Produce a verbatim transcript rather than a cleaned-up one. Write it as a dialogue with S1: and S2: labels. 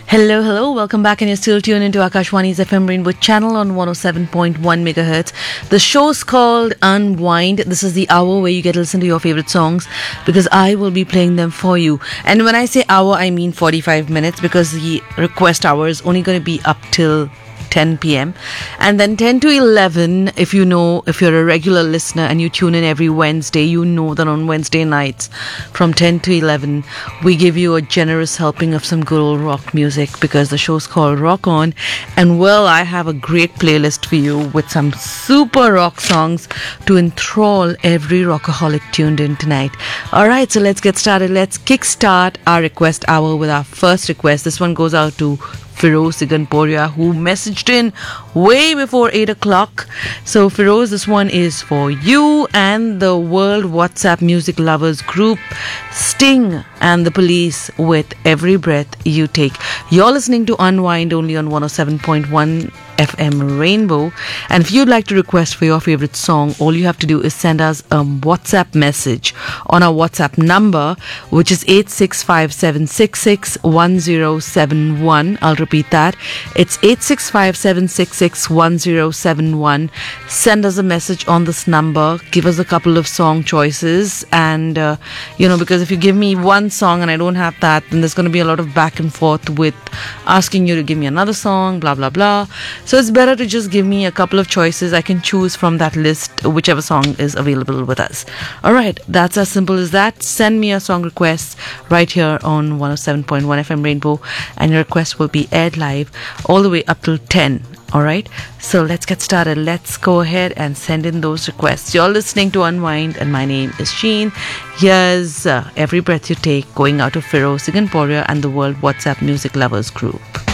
S1: Hello, hello. Welcome back, and you're still tuned into Akashwani's F M Rainbow channel on one oh seven point one megahertz. The show's called Unwind. This is the hour where you get to listen to your favorite songs because I will be playing them for you. And when I say hour, I mean forty-five minutes because the request hour is only going to be up till ten p.m. and then ten to eleven, if you know, if you're a regular listener and you tune in every Wednesday, you know that on Wednesday nights from ten to eleven we give you a generous helping of some good old rock music because the show's called Rock On. And well, I have a great playlist for you with some super rock songs to enthrall every rockaholic tuned in tonight. Alright, so let's get started. Let's kickstart our request hour with our first request. This one goes out to Firoz Siganporia, who messaged in way before eight o'clock. So Firoz, this one is for you and the World WhatsApp Music Lovers group, Sting and the Police with Every Breath You Take. You're listening to Unwind only on one oh seven point one F M Rainbow. And if you'd like to request for your favorite song, all you have to do is send us a WhatsApp message on our WhatsApp number, which is eight six five seven six six one zero seven one. I'll repeat that. It's eight six five seven six six one zero seven one. Send us a message on this number. Give us a couple of song choices. And, uh, you know, because if you give me one song and I don't have that, then there's going to be a lot of back and forth with asking you to give me another song, blah, blah, blah. So it's better to just give me a couple of choices. I can choose from that list whichever song is available with us. Alright, that's as simple as that. Send me a song request right here on one oh seven point one F M Rainbow, and your request will be aired live all the way up till ten. Alright, so let's get started. Let's go ahead and send in those requests. You're listening to Unwind, and my name is Sheen. Here's uh, Every Breath You Take, going out to Firoz Siganporia and the World WhatsApp Music Lovers group.